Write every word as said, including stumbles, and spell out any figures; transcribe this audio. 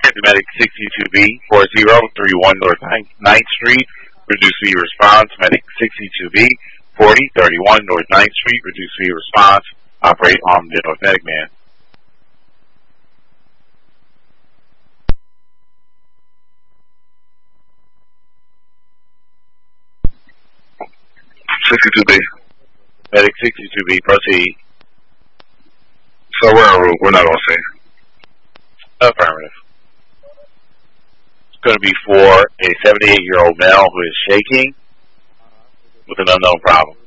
Medic sixty-two B, four zero three one North ninth Street, reduced V response. Medic sixty-two B, forty thirty-one North ninth Street, reduced V response. Operate on the North Medic man. sixty-two B. Medic sixty-two B, proceed. So we're en route. We're not on scene. Affirmative. It's going to be for a seventy-eight-year-old male who is shaking with an unknown problem.